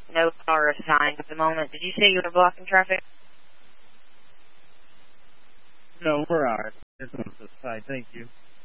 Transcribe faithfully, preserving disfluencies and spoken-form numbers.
no car assigned at the moment. Did you say you were blocking traffic? No, we're alright. This one's the side. Thank you.